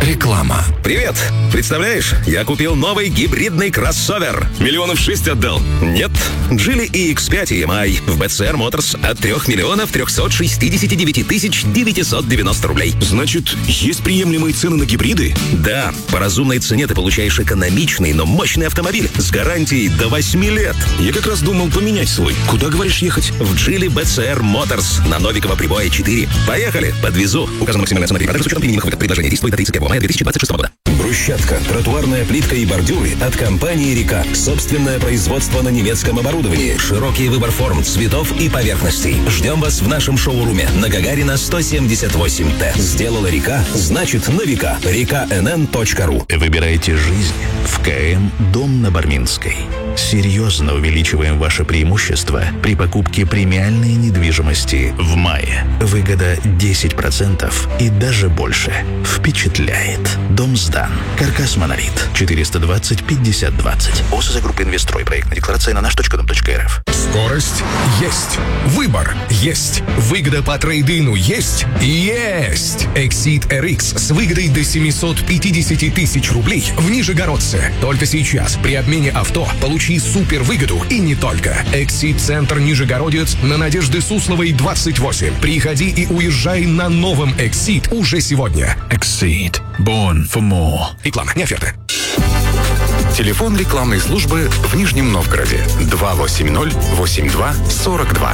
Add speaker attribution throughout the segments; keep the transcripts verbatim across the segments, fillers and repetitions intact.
Speaker 1: Реклама.
Speaker 2: Привет! Представляешь, я купил новый гибридный кроссовер. Миллионов шесть отдал. Нет. Geely и икс пять и эм ай в би си ар Motors от трех миллионов трехсот шестидесяти девяти тысяч девятисот девяносто рублей.
Speaker 3: Значит, есть приемлемые цены на гибриды?
Speaker 2: Да, по разумной цене ты получаешь экономичный, но мощный автомобиль с гарантией до восьми лет.
Speaker 3: Я как раз думал поменять свой. Куда, говоришь, ехать?
Speaker 2: В Geely би си ар Motors на Новикова Прибоя четыре. Поехали, подвезу. Указана максимальная цена при продаже с учетом применимых выгод. Предложение действует до тридцать первого мая две тысячи двадцать шестого года.
Speaker 4: Брусчатка, тротуарная плитка и бордюры от компании «Река». Собственное производство на немецком оборудовании. Широкий выбор форм, цветов и поверхностей. Ждем вас в нашем шоуруме на Гагарина сто семьдесят восемь Т. Сделала «Река», значит на века. река эн эн точка ру.
Speaker 5: Выбирайте жизнь в КМ «Дом на Барминской». Серьезно увеличиваем ваше преимущество при покупке премиальной недвижимости в мае. Выгода десять процентов и даже больше. Впечатляет. Дом сдан. Каркас «Монолит». четыреста двадцать пятьдесят двадцать. ОСЗ группы «Инвестрой». Проектная декларация на наш точка дом точка эр эф.
Speaker 1: Скорость есть. Выбор есть. Выгода по трейд-ину есть. Есть. Exceed эр икс с выгодой до семьсот пятьдесят тысяч рублей в Нижегородце. Только сейчас при обмене авто получи супер выгоду и не только. Exceed Центр Нижегородец на Надежды Сусловой двадцать восемь. Приходи и уезжай на новом Exceed уже сегодня.
Speaker 5: Exceed. Born for more.
Speaker 1: Реклама, не оферта.
Speaker 6: Телефон рекламной службы в Нижнем Новгороде два восемь ноль восемь два сорок два.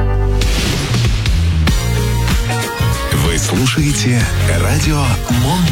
Speaker 7: Вы слушаете радио Мон.